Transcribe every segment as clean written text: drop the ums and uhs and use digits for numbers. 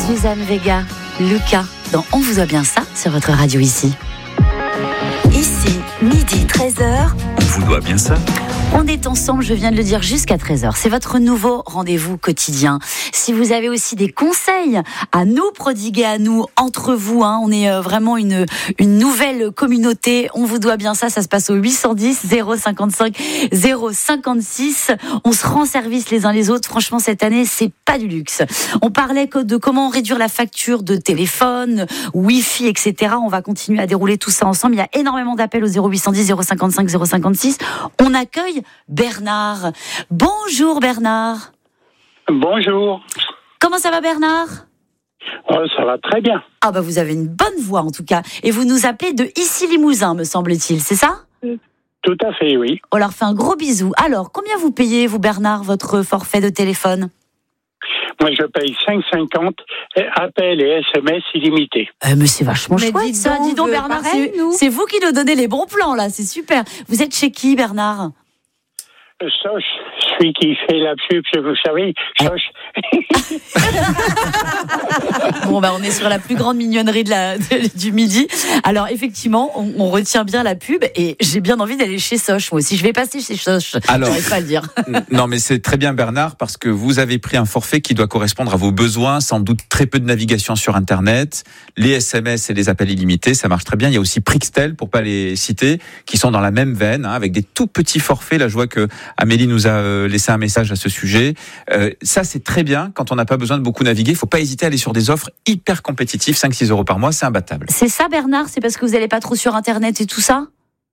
Suzanne Vega, Lucas, dans On vous doit bien ça sur votre radio ici. Ici, midi 13h. On vous doit bien ça. On est ensemble, je viens de le dire, jusqu'à 13h. C'est votre nouveau rendez-vous quotidien. Si vous avez aussi des conseils à nous prodiguer, à nous, entre vous, on est vraiment une nouvelle communauté. On vous doit bien ça. Ça se passe au 810 055 056. On se rend service les uns les autres. Franchement, cette année, c'est pas du luxe. On parlait de comment réduire la facture de téléphone, Wi-Fi, etc. On va continuer à dérouler tout ça ensemble. Il y a énormément d'appels au 0810 055 056. On accueille Bernard. Bonjour Bernard. Bonjour. Comment ça va Bernard ? Ça va très bien. Ah bah vous avez une bonne voix en tout cas. Et vous nous appelez de Issy-Limousin, me semble-t-il, c'est ça ? Tout à fait, oui. On leur fait un gros bisou. Alors, combien vous payez, vous Bernard, votre forfait de téléphone ? Moi, je paye 5,50 appels et SMS illimités. Mais c'est vachement chouette ça. Dis donc Bernard, pareil, c'est vous qui nous donnez les bons plans là, c'est super. Vous êtes chez qui Bernard ? Soch, celui qui fait la pub, vous savez, Soch. Bon, on est sur la plus grande mignonnerie du midi. Alors, effectivement, on retient bien la pub et j'ai bien envie d'aller chez Soch. Moi aussi, je vais passer chez Soch. Alors, j'arrive pas à le dire. Non, mais c'est très bien, Bernard, parce que vous avez pris un forfait qui doit correspondre à vos besoins. Sans doute très peu de navigation sur Internet. Les SMS et les appels illimités, ça marche très bien. Il y a aussi Prixtel, pour pas les citer, qui sont dans la même veine, avec des tout petits forfaits. Là, je vois que Amélie nous a laissé un message à ce sujet. Ça, c'est très bien quand on n'a pas besoin de beaucoup naviguer. Il ne faut pas hésiter à aller sur des offres hyper compétitives. 5-6 euros par mois, c'est imbattable. C'est ça, Bernard ? C'est parce que vous n'allez pas trop sur Internet et tout ça ?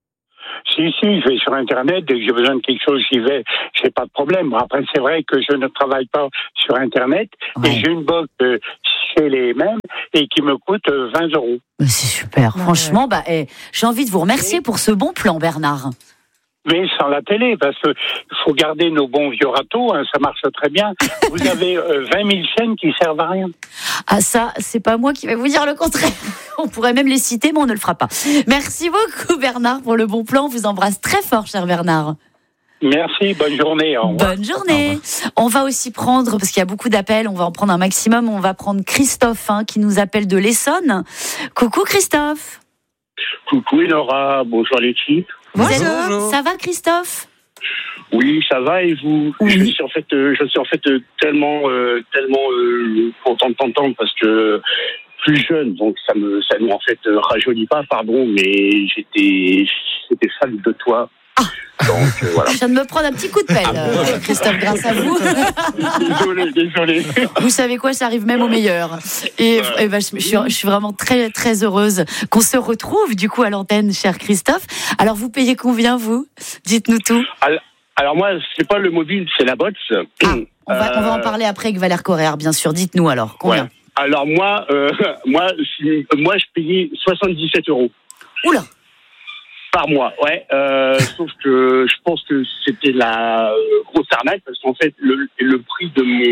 Si, je vais sur Internet. Dès que j'ai besoin de quelque chose, j'y vais. J'ai pas de problème. Après, c'est vrai que je ne travaille pas sur Internet. Ouais. Et j'ai une box chez les mêmes et qui me coûte 20 euros. C'est super. Ouais. Franchement, j'ai envie de vous remercier pour ce bon plan, Bernard. Mais sans la télé, parce qu'il faut garder nos bons vieux râteaux, ça marche très bien. Vous avez 20 000 chaînes qui servent à rien. Ah ça, c'est pas moi qui vais vous dire le contraire. On pourrait même les citer, mais on ne le fera pas. Merci beaucoup Bernard pour le bon plan. On vous embrasse très fort, cher Bernard. Merci, bonne journée. Au revoir. Bonne journée. On va aussi prendre, parce qu'il y a beaucoup d'appels, on va en prendre un maximum. On va prendre Christophe, qui nous appelle de l'Essonne. Coucou Christophe. Coucou Laura, bonjour l'équipe. Bonjour. Ça va Christophe ? Oui, ça va et vous ? Oui. Je suis en fait tellement content de t'entendre parce que plus jeune, donc ça nous en fait rajeunit pas, pardon, mais j'étais fan de toi. Donc voilà. Je viens de me prendre un petit coup de pelle, Christophe, grâce à vous. Désolé. Vous savez quoi, ça arrive même au meilleur. Et je suis vraiment très très heureuse qu'on se retrouve du coup à l'antenne, cher Christophe. Alors vous payez combien vous ? Dites-nous tout. Alors moi, c'est pas le mobile, c'est la box. On va en parler après avec Valère Correa, bien sûr. Dites-nous alors combien ? Ouais. Alors moi, je payais 77 euros. Oula. Par mois, ouais. Sauf que je pense que c'était la grosse arnaque parce qu'en fait le prix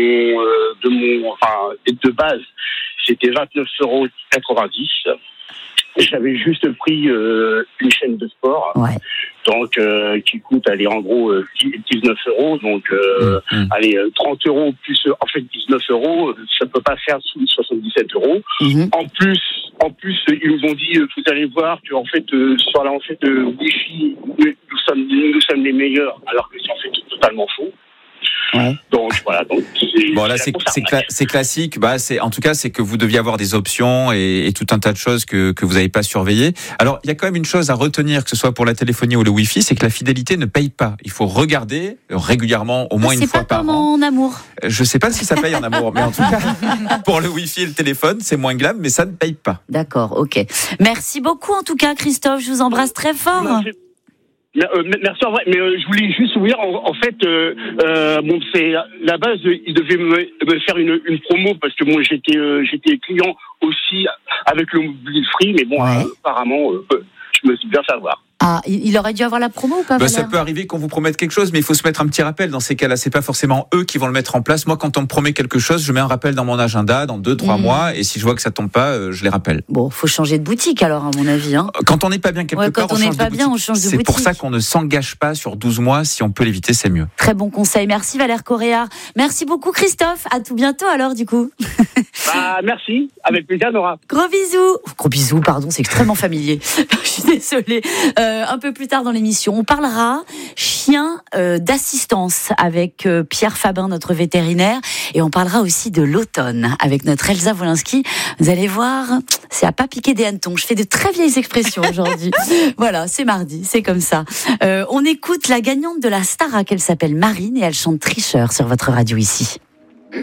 de base c'était 29,90 €. J'avais juste pris une chaîne de sport, ouais. Donc qui coûte en gros 19 €. Donc 30 € plus 19 €, ça peut pas faire sous 77 €. En plus, ils nous ont dit vous allez voir que sur la Wi-Fi nous sommes les meilleurs, alors que c'est en fait totalement faux. Ouais. Donc voilà. Bon là c'est classique. En tout cas c'est que vous deviez avoir des options et tout un tas de choses que vous n'avez pas surveillées. Alors il y a quand même une chose à retenir, que ce soit pour la téléphonie ou le Wi-Fi, c'est que la fidélité ne paye pas. Il faut regarder régulièrement, au moins une fois par an. C'est pas comme en amour. Je sais pas si ça paye en amour, mais en tout cas pour le Wifi et le téléphone c'est moins glam, mais ça ne paye pas. D'accord, ok. Merci beaucoup en tout cas Christophe, je vous embrasse très fort. Merci en vrai, mais je voulais juste vous dire c'est la base, ils devaient me faire une promo parce que moi j'étais client aussi avec le mobile free, mais bon ouais. Apparemment je me suis bien fait avoir. Ah, il aurait dû avoir la promo ou pas Valère ? Ça peut arriver qu'on vous promette quelque chose, mais il faut se mettre un petit rappel. Dans ces cas-là, c'est pas forcément eux qui vont le mettre en place. Moi, quand on me promet quelque chose, je mets un rappel dans mon agenda dans 2-3 mois, et si je vois que ça tombe pas, je les rappelle. Bon, faut changer de boutique alors, à mon avis. Quand on n'est pas bien quelque part, on change de boutique. C'est pour ça qu'on ne s'engage pas sur 12 mois. Si on peut l'éviter, c'est mieux. Très bon conseil. Merci Valère Correa. Merci beaucoup Christophe. À tout bientôt alors, du coup. Merci, avec plaisir, Nora. Gros bisous, pardon, c'est extrêmement familier. Je suis désolée. Un peu plus tard dans l'émission, on parlera chien d'assistance avec Pierre Fabin, notre vétérinaire, et on parlera aussi de l'automne avec notre Elsa Wolinski. Vous allez voir, c'est à pas piquer des hannetons. Je fais de très vieilles expressions aujourd'hui. Voilà, c'est mardi, c'est comme ça. On écoute la gagnante de la Starac, elle s'appelle Marine et elle chante Tricheur sur votre radio ici.